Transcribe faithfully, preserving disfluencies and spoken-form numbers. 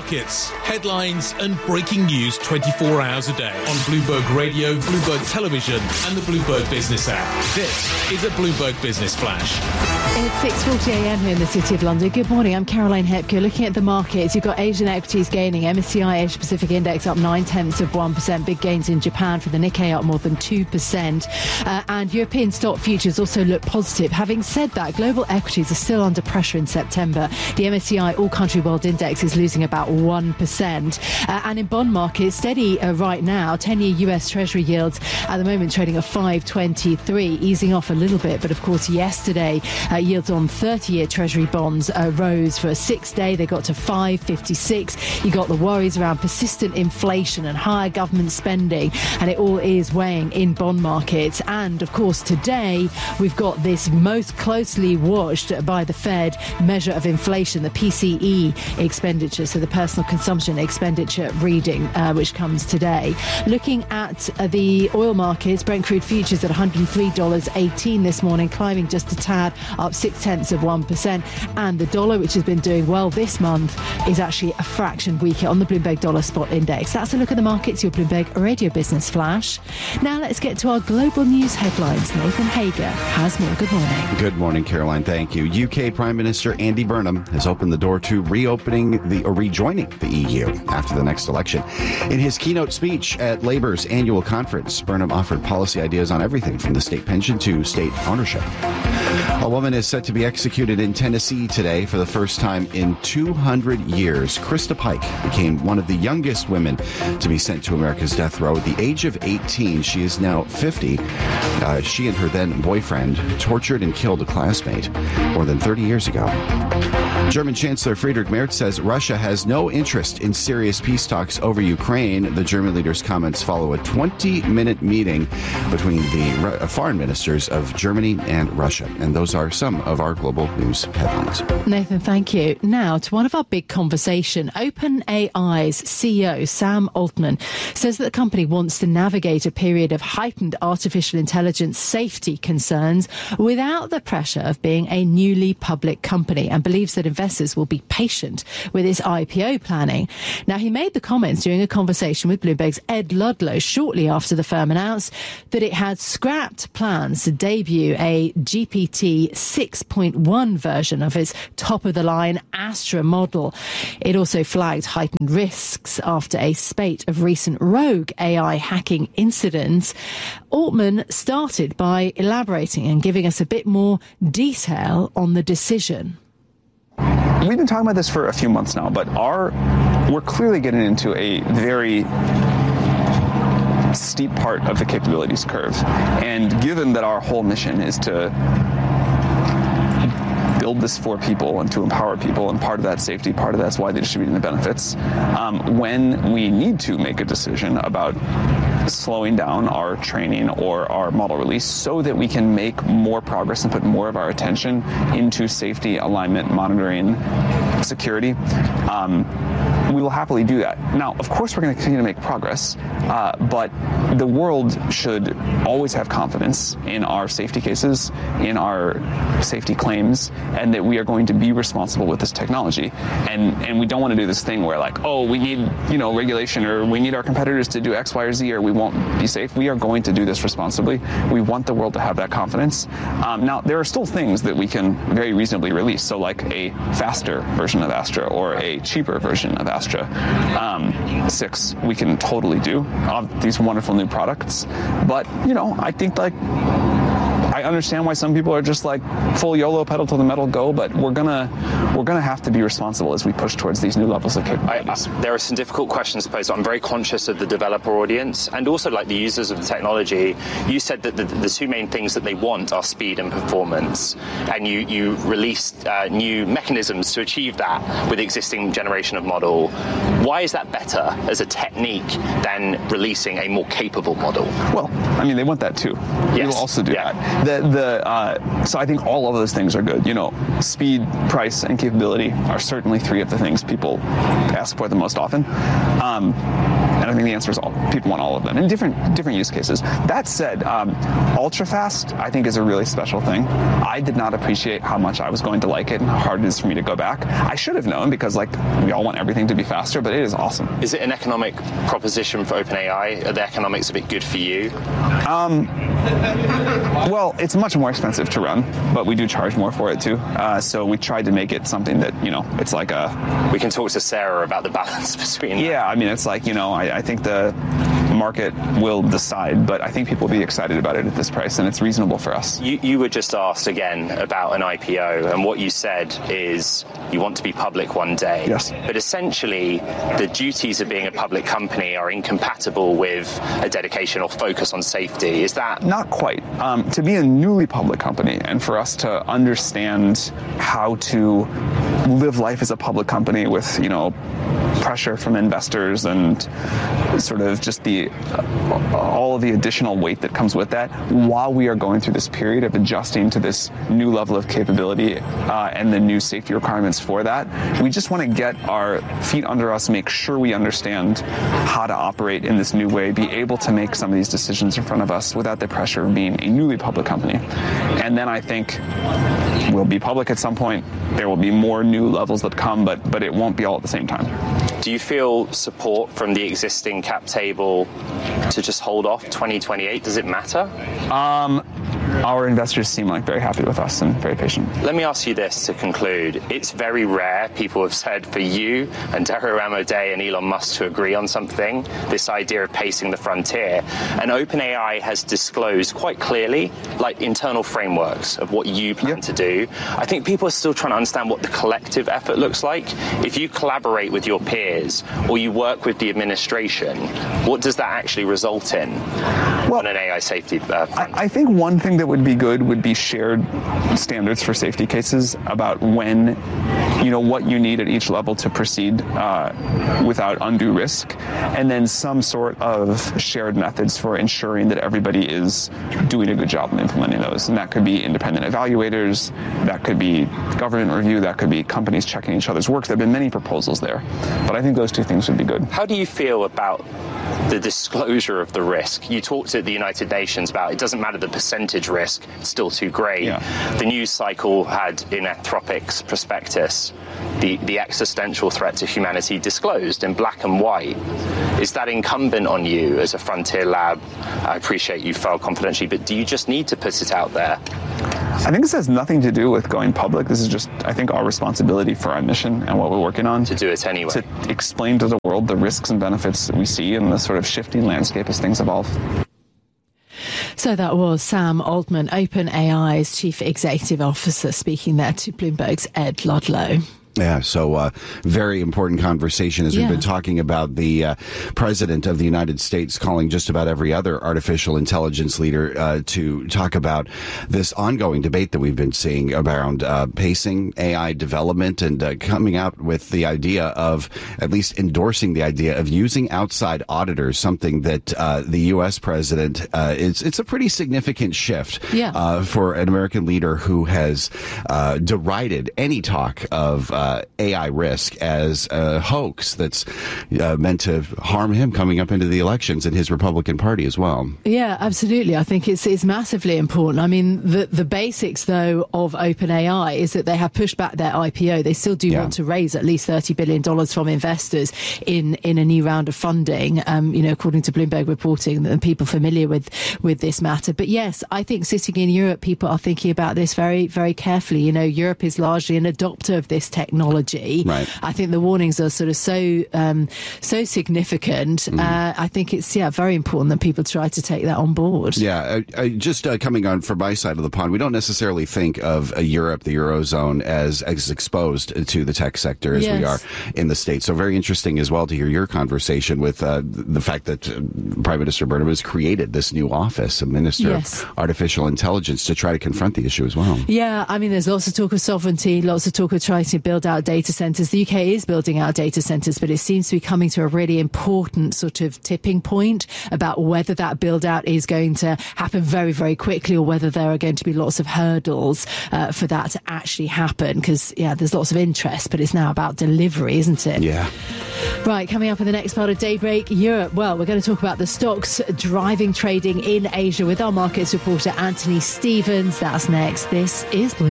markets, headlines and breaking news twenty-four hours a day on Bloomberg Radio, Bloomberg Television and the Bloomberg Business app. This is a Bloomberg Business Flash. It's six forty a m here in the City of London. Good morning, I'm Caroline Hepker. Looking at the markets, you've got Asian equities gaining. M S C I Asia Pacific Index up nine tenths of one percent. Big gains in Japan for the Nikkei, up more than two percent. Uh, and European stock futures also look positive. Having said that, global equities are still under pressure in September. The M S C I All Country World Index is losing about one percent. Uh, and in bond markets, steady uh, right now. ten-year U S Treasury yields at the moment trading at five twenty-three, easing off a little bit. But of course, yesterday, uh, yields on thirty-year Treasury bonds uh, rose for a six-day. They got to five fifty-six. You got the worries around persistent inflation and higher government spending, and it all is weighing in bond markets. And of course, today we've got this most closely watched by the Fed measure of inflation, the P C E expenditure, so the personal consumption expenditure reading, uh, which comes today. Looking at uh, the oil markets, Brent crude futures at one hundred three dollars eighteen this morning, climbing just a tad, up six tenths of one percent. And the dollar, which has been doing well this month, is actually a fraction weaker on the Bloomberg Dollar Spot Index. That's a look at the markets, your Bloomberg Radio Business Flash. Now let's get to our global news headlines. Nathan Hager has more. Good morning. Good morning, Caroline. Thank you. U K Prime Minister Andy Burnham has opened the door to reopening the or rejoining the E U after the next election. In his keynote speech at Labour's annual conference, Burnham offered policy ideas on everything from the state pension to state ownership. A woman is set to be executed in Tennessee today for the first time in two hundred years. Krista Pike became one of the youngest women to be sent to America's death row at the age of eighteen. She is now fifty. Uh, she and her then boyfriend tortured and killed a classmate more than thirty years ago. German Chancellor Friedrich Merz says Russia has no interest in serious peace talks over Ukraine. The German leader's comments follow a twenty-minute meeting between the uh, foreign ministers of Germany and Russia. And those are some of our global news headlines. Nathan, thank you. Now to one of our big conversation. OpenAI's C E O, Sam Altman, says that the company wants to navigate a period of heightened artificial intelligence safety concerns without the pressure of being a newly public company, and believes that investors will be patient with its I P O planning. Now, he made the comments during a conversation with Bloomberg's Ed Ludlow shortly after the firm announced that it had scrapped plans to debut a G P T six point one version of its top-of-the-line Astra model. It also flagged heightened risks after a spate of recent rogue A I hacking incidents. Altman started by elaborating and giving us a bit more detail on the decision. We've been talking about this for a few months now, but our we're clearly getting into a very steep part of the capabilities curve. And given that our whole mission is to build this for people and to empower people, and part of that safety, part of that's widely distributing the benefits, um, when we need to make a decision about slowing down our training or our model release so that we can make more progress and put more of our attention into safety, alignment, monitoring, security, um, we will happily do that. Now, of course, we're going to continue to make progress, uh, but the world should always have confidence in our safety cases, in our safety claims, and that we are going to be responsible with this technology. And and we don't want to do this thing where, like, oh, we need, you know, regulation, or we need our competitors to do X, Y, or Z, or we won't be safe. We are going to do this responsibly. We want the world to have that confidence. Um, now, there are still things that we can very reasonably release. So like a faster version of Astra or a cheaper version of Astra. Um, six, we can totally do uh, these wonderful new products. But, you know, I think like I understand why some people are just like full YOLO, pedal to the metal, go, but we're gonna we're gonna have to be responsible as we push towards these new levels of capabilities. I, I, there are some difficult questions posed. I'm very conscious of the developer audience and also like the users of the technology. You said that the, the two main things that they want are speed and performance, and you you released uh, new mechanisms to achieve that with the existing generation of model. Why is that better as a technique than releasing a more capable model? Well, I mean, they want that too. Yes. We will also do yeah. that. the the uh, so I think all of those things are good. You know, speed, price, and capability are certainly three of the things people ask for the most often. Um, and I think the answer is all. People want all of them in different different use cases. That said, um, ultra fast I think is a really special thing. I did not appreciate how much I was going to like it and how hard it is for me to go back. I should have known because like we all want everything to be faster, but it is awesome. Is it an economic proposition for OpenAI? Are the economics a bit good for you? Um, well, it's much more expensive to run, but we do charge more for it too. Uh, so we tried to make it something that, you know, it's like a... We can talk to Sarah about the balance between... Yeah, I mean, it's like, you know, I, I think the market will decide, but I think people will be excited about it at this price, and it's reasonable for us. You, you were just asked again about an I P O, and what you said is you want to be public one day. Yes. But essentially, the duties of being a public company are incompatible with a dedication or focus on safety. Is that... Not quite. Um, to be a newly public company and for us to understand how to live life as a public company with, you know, pressure from investors and sort of just the uh, all of the additional weight that comes with that while we are going through this period of adjusting to this new level of capability uh, and the new safety requirements for that. We just want to get our feet under us, make sure we understand how to operate in this new way, be able to make some of these decisions in front of us without the pressure of being a newly public company. And then I think we'll be public at some point. There will be more new levels that come, but but it won't be all at the same time. Do you feel support from the existing cap table to just hold off twenty twenty-eight? Does it matter? Um, our investors seem like very happy with us and very patient. Let me ask you this to conclude. It's very rare, people have said, for you and Dario Amodei and Elon Musk to agree on something, this idea of pacing the frontier. And OpenAI has disclosed quite clearly, like, internal frameworks of what you plan yep. to do. I think people are still trying to understand what the collective effort looks like. If you collaborate with your peers or you work with the administration, what does that actually result in well, on an A I safety uh, front? I, I think one thing that would be good would be shared standards for safety cases about when, you know, what you need at each level to proceed uh, without undue risk, and then some sort of shared methods for ensuring that everybody is doing a good job in implementing those. And that could be independent evaluators, that could be government review, that could be companies checking each other's work. There have been many proposals there, but I think those two things would be good. How do you feel about the disclosure of the risk? You talked at the United Nations about it doesn't matter the percentage risk, it's still too great. Yeah. The news cycle had in Anthropic's prospectus the, the existential threat to humanity disclosed in black and white. Is that incumbent on you as a frontier lab? I appreciate you filed confidentially, but do you just need to put it out there? I think this has nothing to do with going public. This is just, I think, our responsibility for our mission and what we're working on. To do it anyway. To explain to the world the risks and benefits that we see in the sort of shifting landscape as things evolve. So that was Sam Altman, OpenAI's Chief Executive Officer, speaking there to Bloomberg's Ed Ludlow. Yeah, so uh, very important conversation as we've yeah. been talking about the uh, president of the United States calling just about every other artificial intelligence leader uh, to talk about this ongoing debate that we've been seeing around uh, pacing A I development and uh, coming out with the idea of at least endorsing the idea of using outside auditors, something that uh, the U S president uh, is. It's a pretty significant shift yeah. uh, for an American leader who has uh, derided any talk of uh, Uh, A I risk as a hoax that's uh, meant to harm him coming up into the elections and his Republican Party as well. Yeah, absolutely. I think it's it's massively important. I mean, the the basics, though, of OpenAI is that they have pushed back their I P O. They still do yeah. want to raise at least thirty billion dollars from investors in, in a new round of funding, um, you know, according to Bloomberg reporting, and people familiar with, with this matter. But yes, I think sitting in Europe, people are thinking about this very, very carefully. You know, Europe is largely an adopter of this technology. Technology. Right. I think the warnings are sort of so um, so significant. Mm. Uh, I think it's yeah very important that people try to take that on board. Yeah, I, I, just uh, coming on from my side of the pond, we don't necessarily think of uh, Europe, the Eurozone, as, as exposed to the tech sector as yes. we are in the States. So very interesting as well to hear your conversation with uh, the fact that uh, Prime Minister Burnham has created this new office, a Minister yes. of Artificial Intelligence, to try to confront the issue as well. Yeah, I mean, there's lots of talk of sovereignty, lots of talk of trying to build build out data centres. The U K is building out data centres, but it seems to be coming to a really important sort of tipping point about whether that build out is going to happen very, very quickly, or whether there are going to be lots of hurdles uh, for that to actually happen. Because, yeah, there's lots of interest, but it's now about delivery, isn't it? Yeah. Right, coming up in the next part of Daybreak Europe, well, we're going to talk about the stocks driving trading in Asia with our markets reporter Anthony Stevens. That's next. This is